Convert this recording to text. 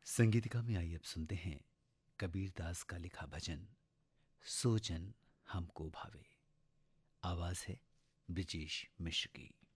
संगीतिका में आइए अब सुनते हैं कबीर दास का लिखा भजन सो जन हमको भावे। आवाज है ब्रिजेश मिश्र की।